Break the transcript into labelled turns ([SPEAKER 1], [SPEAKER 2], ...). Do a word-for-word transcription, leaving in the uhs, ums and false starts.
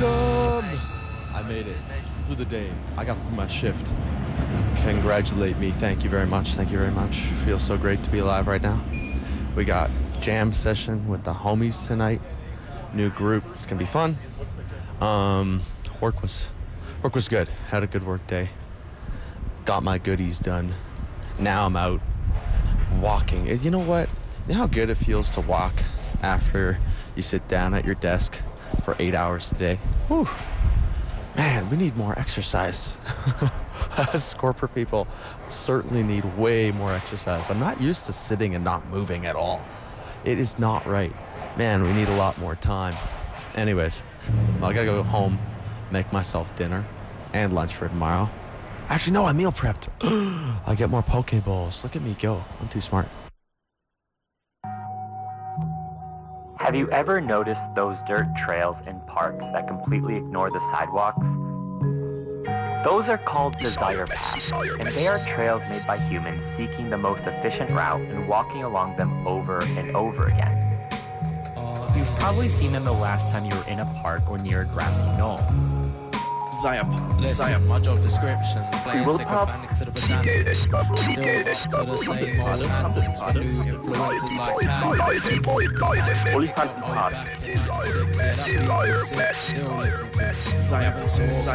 [SPEAKER 1] Freedom! I made it through the day. I got through my shift. Congratulate me. Thank you very much. Thank you very much. Feels so great to be alive right now. We got jam session with the homies tonight. New group. It's gonna be fun. Um, work was work was good. Had a good work day. Got my goodies done. Now I'm out walking. You know what? You know how good it feels to walk after you sit down at your desk for eight hours a day? Whew. Man, we need more exercise. Us corporate people certainly need way more exercise. I'm not used to sitting and not moving at all. It is not right. Man, we need a lot more time. Anyways, well, I gotta go home, make myself dinner and lunch for tomorrow. Actually, no, I meal prepped. I get more poke bowls. Look at me go. I'm too smart.
[SPEAKER 2] Have you ever noticed those dirt trails in parks that completely ignore the sidewalks? Those are called desire paths, and they are trails made by humans seeking the most efficient route and walking along them over and over again. You've probably seen them the last time you were in a park or near a grassy knoll.
[SPEAKER 3] Desire paths. Desire. My job description.
[SPEAKER 2] We will pop.
[SPEAKER 3] To the botanic. Still up to the same old antics with new influences like candy.
[SPEAKER 2] Fully fancy park.
[SPEAKER 3] Still listen to. Desire.